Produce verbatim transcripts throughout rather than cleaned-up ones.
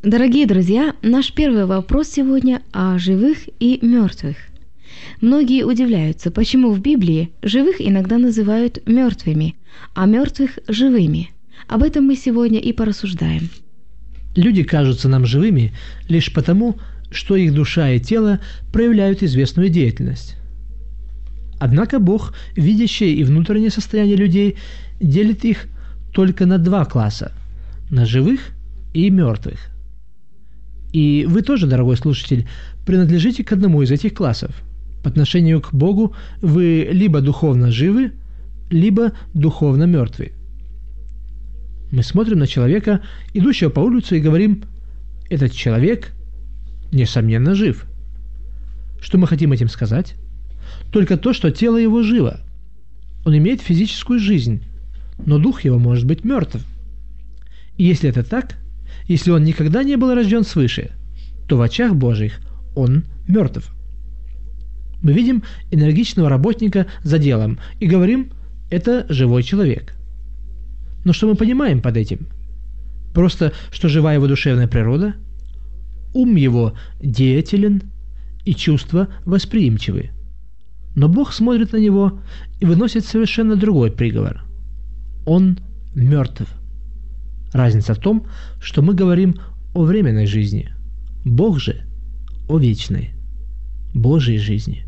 Дорогие друзья, наш первый вопрос сегодня о живых и мертвых. Многие удивляются, почему в Библии живых иногда называют мертвыми, а мертвых – живыми. Об этом мы сегодня и порассуждаем. Люди кажутся нам живыми лишь потому, что их душа и тело проявляют известную деятельность. Однако Бог, видящий и внутреннее состояние людей, делит их только на два класса – на живых и мертвых. И вы тоже, дорогой слушатель, принадлежите к одному из этих классов. По отношению к Богу вы либо духовно живы, либо духовно мертвы. Мы смотрим на человека, идущего по улице, и говорим: этот человек, несомненно, жив. Что мы хотим этим сказать? Только то, что тело его живо. Он имеет физическую жизнь, но дух его может быть мертв. И если это так, если он никогда не был рожден свыше, то в очах Божьих он мертв. Мы видим энергичного работника за делом и говорим: это живой человек. Но что мы понимаем под этим? Просто, что жива его душевная природа, ум его деятелен и чувства восприимчивы. Но Бог смотрит на него и выносит совершенно другой приговор. Он мертв. Разница в том, что мы говорим о временной жизни, Бог же о вечной, Божьей жизни.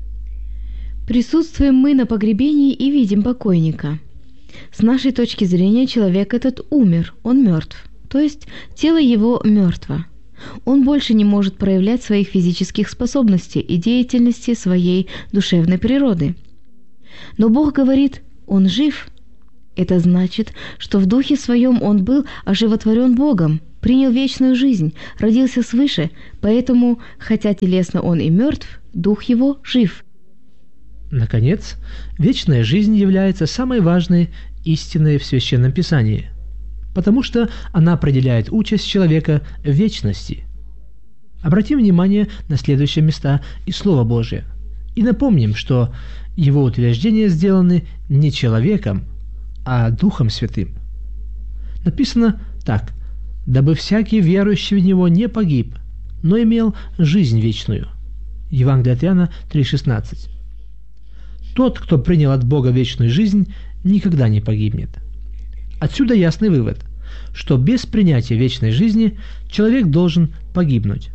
Присутствуем мы на погребении и видим покойника. С нашей точки зрения человек этот умер, он мертв, то есть тело его мертво. Он больше не может проявлять своих физических способностей и деятельности своей душевной природы. Но Бог говорит: он жив. Это значит, что в духе своем он был оживотворен Богом, принял вечную жизнь, родился свыше, поэтому, хотя телесно он и мертв, дух его жив. Наконец, вечная жизнь является самой важной истиной в Священном Писании, потому что она определяет участь человека в вечности. Обратим внимание на следующие места из Слова Божия и напомним, что его утверждения сделаны не человеком, а Духом Святым. Написано так: «Дабы всякий верующий в Него не погиб, но имел жизнь вечную». Евангелие от Иоанна три шестнадцать. Тот, кто принял от Бога вечную жизнь, никогда не погибнет. Отсюда ясный вывод, что без принятия вечной жизни человек должен погибнуть.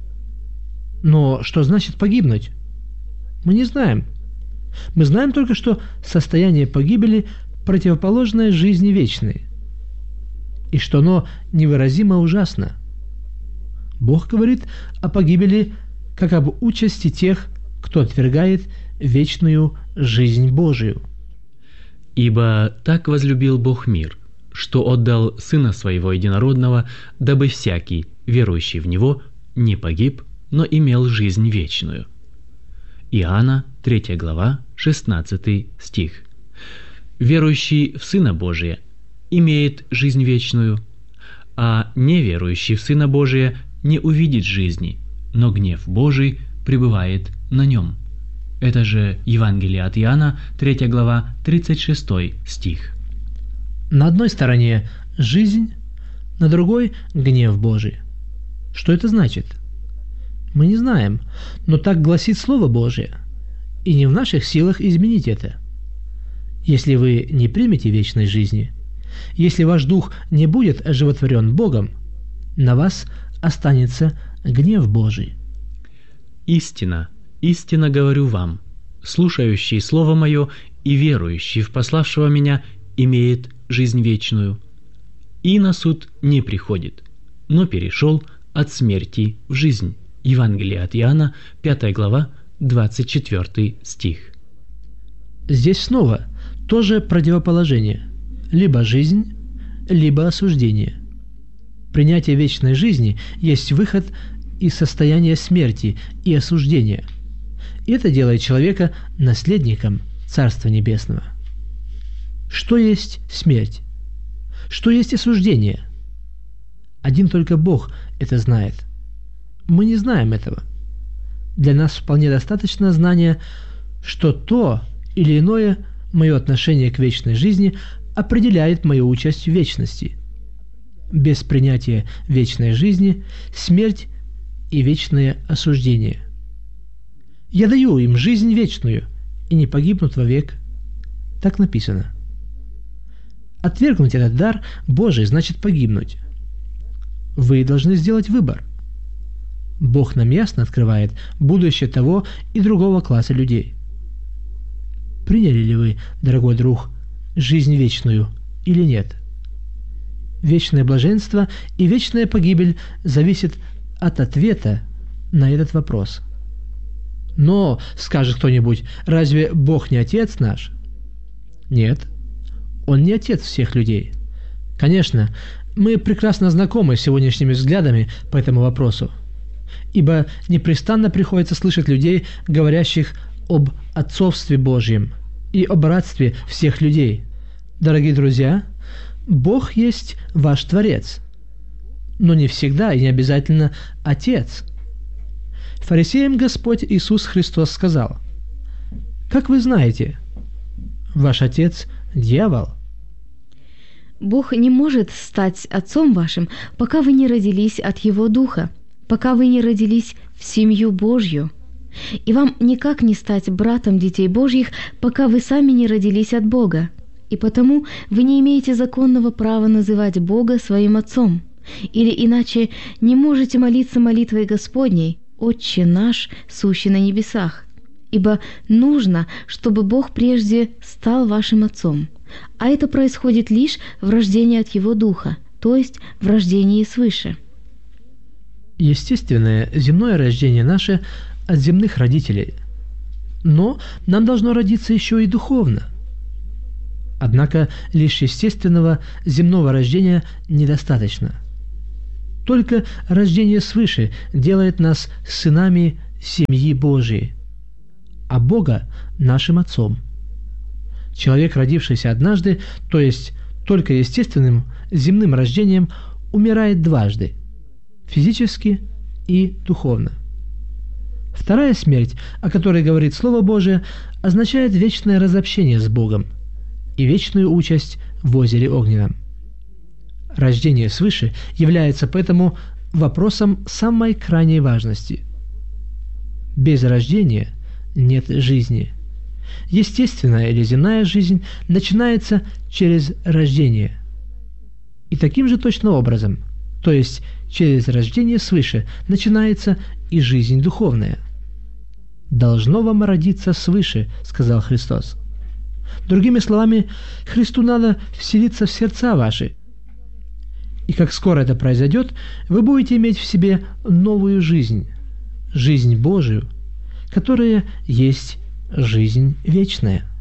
Но что значит погибнуть? Мы не знаем. Мы знаем только, что состояние погибели противоположное жизни вечной, и что оно невыразимо ужасно. Бог говорит о погибели как об участи тех, кто отвергает вечную жизнь Божию. «Ибо так возлюбил Бог мир, что отдал Сына Своего Единородного, дабы всякий, верующий в Него, не погиб, но имел жизнь вечную». Иоанна, третья глава, шестнадцатый стих. Верующий в Сына Божия имеет жизнь вечную, а неверующий в Сына Божия не увидит жизни, но гнев Божий пребывает на нем. Это же Евангелие от Иоанна, третья глава, тридцать шестой стих. На одной стороне жизнь, на другой гнев Божий. Что это значит? Мы не знаем, но так гласит Слово Божие, и не в наших силах изменить это. Если вы не примете вечной жизни, если ваш дух не будет оживотворен Богом, на вас останется гнев Божий. Истина, истинно говорю вам, слушающий Слово Мое и верующий в пославшего Меня имеет жизнь вечную, и на суд не приходит, но перешел от смерти в жизнь. Евангелие от Иоанна, пятая глава, двадцать четвёртый стих. Здесь снова тоже противоположение: либо жизнь, либо осуждение. Принятие вечной жизни есть выход из состояния смерти и осуждения. И это делает человека наследником Царства Небесного. Что есть смерть? Что есть осуждение? Один только Бог это знает. Мы не знаем этого. Для нас вполне достаточно знания, что то или иное мое отношение к вечной жизни определяет мою участь в вечности. Без принятия вечной жизни – смерть и вечное осуждение. «Я даю им жизнь вечную, и не погибнут вовек». Так написано. Отвергнуть этот дар Божий значит погибнуть. Вы должны сделать выбор. Бог нам ясно открывает будущее того и другого класса людей. Приняли ли вы, дорогой друг, жизнь вечную или нет? Вечное блаженство и вечная погибель зависят от ответа на этот вопрос. Но, скажет кто-нибудь, разве Бог не Отец наш? Нет, Он не Отец всех людей. Конечно, мы прекрасно знакомы с сегодняшними взглядами по этому вопросу, ибо непрестанно приходится слышать людей, говорящих об Отцовстве Божьем и о братстве всех людей. Дорогие друзья, Бог есть ваш Творец, но не всегда и не обязательно Отец. Фарисеям Господь Иисус Христос сказал: «Как вы знаете, ваш отец – дьявол». Бог не может стать отцом вашим, пока вы не родились от Его Духа, пока вы не родились в семью Божью. И вам никак не стать братом детей Божьих, пока вы сами не родились от Бога. И потому вы не имеете законного права называть Бога своим Отцом. Или иначе не можете молиться молитвой Господней: «Отче наш, сущий на небесах». Ибо нужно, чтобы Бог прежде стал вашим Отцом. А это происходит лишь в рождении от Его Духа, то есть в рождении свыше. Естественное земное рождение наше от земных родителей. Но нам должно родиться еще и духовно. Однако лишь естественного земного рождения недостаточно. Только рождение свыше делает нас сынами семьи Божией, а Бога нашим Отцом. Человек, родившийся однажды, то есть только естественным земным рождением, умирает дважды – физически и духовно. Вторая смерть, о которой говорит Слово Божие, означает вечное разобщение с Богом и вечную участь в озере огненном. Рождение свыше является поэтому вопросом самой крайней важности. Без рождения нет жизни. Естественная или земная жизнь начинается через рождение. И таким же точно образом, то есть через рождение свыше, начинается и жизнь духовная. «Должно вам родиться свыше», — сказал Христос. Другими словами, Христу надо вселиться в сердца ваши. И как скоро это произойдет, вы будете иметь в себе новую жизнь, жизнь Божию, которая есть жизнь вечная.